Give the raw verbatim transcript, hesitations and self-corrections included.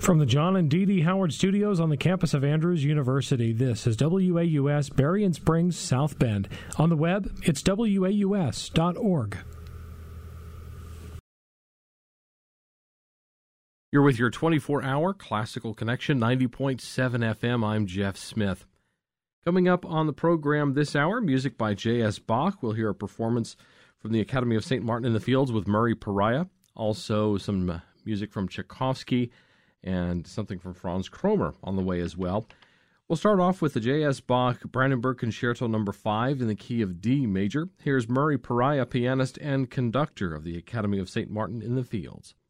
From the John and Dee Dee Howard Studios on the campus of Andrews University, this is W A U S Berrien Springs, South Bend. On the web, it's W A U S dot org. You're with your twenty-four hour Classical Connection, ninety point seven F M. I'm Jeff Smith. Coming up on the program this hour, music by J S. Bach. We'll hear a performance from the Academy of Saint Martin in the Fields with Murray Pariah. Also, some uh, music from Tchaikovsky and something from Franz Kromer on the way as well. We'll start off with the J S. Bach Brandenburg Concerto number five in the key of D major. Here's Murray Pariah, pianist and conductor of the Academy of Saint Martin in the Fields.